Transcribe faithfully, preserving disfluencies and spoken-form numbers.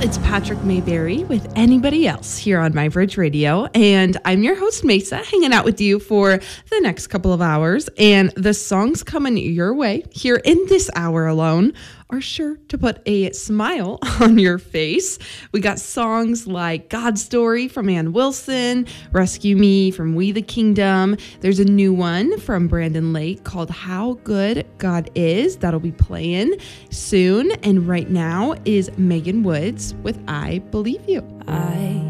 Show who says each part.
Speaker 1: It's Patrick Mayberry with Anybody Else here on My Bridge Radio, and I'm your host, Mesa, hanging out with you for the next couple of hours, and the songs coming your way here in this hour alone are sure to put a smile on your face. We got songs like God Story from Ann Wilson, Rescue Me from We the Kingdom. There's a new one from Brandon Lake called How Good God Is. That'll be playing soon. And right now is Megan Woods with I Believe You.
Speaker 2: I